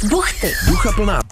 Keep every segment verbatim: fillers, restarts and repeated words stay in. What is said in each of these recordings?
Buchty. Ducha plná.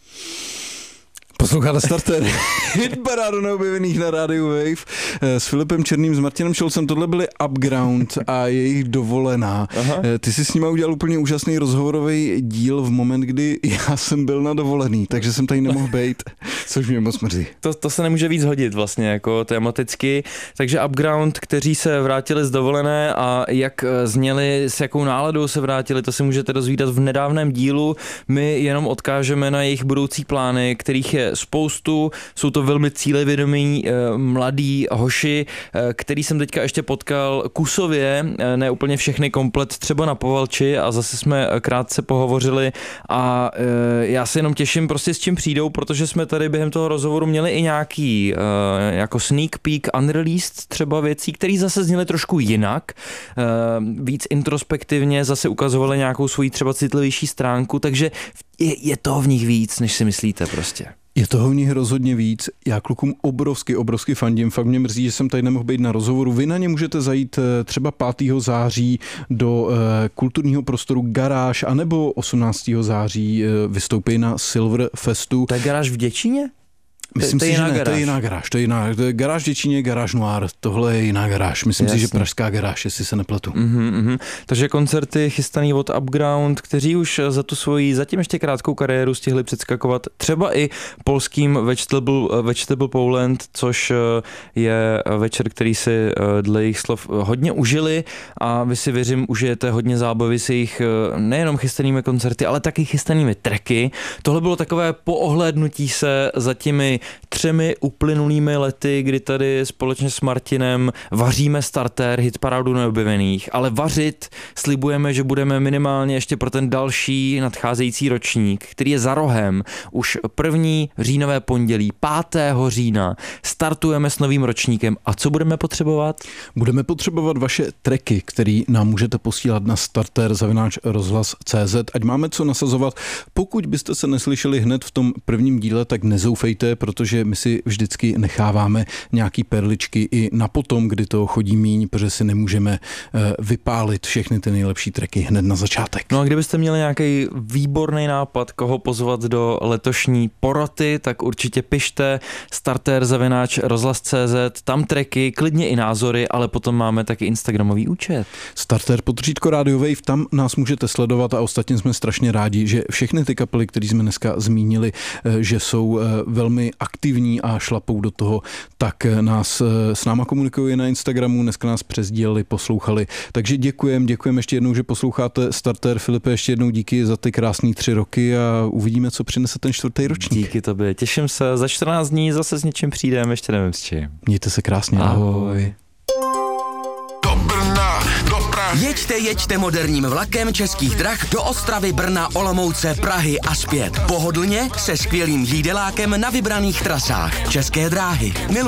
Posloucháte Starter, hitparádu neobjevených na rádiu Wave s Filipem Černým, s Martinem Šolcem. Tohle byly Upground a jejich Dovolená. Aha. Ty jsi s nima udělal úplně úžasný rozhovorový díl v moment, kdy já jsem byl na dovolený, takže jsem tady nemohl být, což mě moc mrzí. To, to se nemůže víc hodit vlastně jako tematicky, takže Upground, kteří se vrátili z dovolené a jak zněli, s jakou náladou se vrátili, to si můžete dozvídat v nedávném dílu. My jenom odkážeme na jejich budoucí plány, kterých je spoustu, jsou to velmi cílevědomí mladí hoši, který jsem teďka ještě potkal kusově, ne úplně všechny komplet, třeba na Povalči a zase jsme krátce pohovořili a já se jenom těším prostě s čím přijdou, protože jsme tady během toho rozhovoru měli i nějaký jako sneak peek unreleased třeba věcí, které zase zněly trošku jinak, víc introspektivně, zase ukazovaly nějakou svoji třeba citlivější stránku, takže je, je toho v nich víc, než si myslíte prostě. Je toho v nich rozhodně víc. Já klukům obrovsky, obrovsky fandím. Fakt mě mrzí, že jsem tady nemohl být na rozhovoru. Vy na ně můžete zajít třeba pátého září do eh, kulturního prostoru Garáž, anebo osmnáctého září eh, vystoupí na Silver Festu. To je Garáž v Děčíně? Myslím to, si, to že ne, garáž. to je jiná garáž. To je jiná, to je garáž v Děčíně, Garáž Noir, tohle je jiná garáž. Myslím Jasně. si, že pražská garáž, jestli se nepletu. Mm-hmm, mm-hmm. Takže koncerty chystaný od Upground, kteří už za tu svoji zatím ještě krátkou kariéru stihli předskakovat třeba i polským Vegetable, Vegetable Poland, což je večer, který si dle jejich slov hodně užili a vy si věřím, užijete hodně zábavy s jejich nejenom chystanými koncerty, ale taky chystanými tracky. Tohle bylo takové poohlédnutí se za těmi třemi uplynulými lety, kdy tady společně s Martinem vaříme Starter, hitparádu neobjevených, ale vařit slibujeme, že budeme minimálně ještě pro ten další nadcházející ročník, který je za rohem. Už první říjnové pondělí, pátého října, startujeme s novým ročníkem. A co budeme potřebovat? Budeme potřebovat vaše tracky, které nám můžete posílat na starter zavináč rozhlas tečka cé zet, ať máme co nasazovat. Pokud byste se neslyšeli hned v tom prvním díle, tak nezoufejte, protože my si vždycky necháváme nějaký perličky i na potom, kdy to chodí míň, protože si nemůžeme vypálit všechny ty nejlepší tracky hned na začátek. No a kdybyste měli nějaký výborný nápad, koho pozvat do letošní poroty, tak určitě pište starter zavináč rozhlas tečka cé zet, tam tracky, klidně i názory, ale potom máme taky instagramový účet. Starter podřídko Radio Wave, tam nás můžete sledovat a ostatně jsme strašně rádi, že všechny ty kapely, které jsme dneska zmínili, že jsou velmi aktivní a šlapou do toho, tak nás s náma komunikují na Instagramu, dneska nás přesdíleli, poslouchali. Takže děkujem, děkujem ještě jednou, že posloucháte Starter. Filipe, ještě jednou díky za ty krásné tři roky a uvidíme, co přinese ten čtvrtý ročník. Díky tobě, těším se, za čtrnáct dní zase s něčím přijdeme, ještě nevím s čím. Mějte se krásně, ahoj. Jeďte, jeďte moderním vlakem Českých drah do Ostravy, Brna, Olomouce, Prahy a zpět. Pohodlně se skvělým jídelákem na vybraných trasách. České dráhy.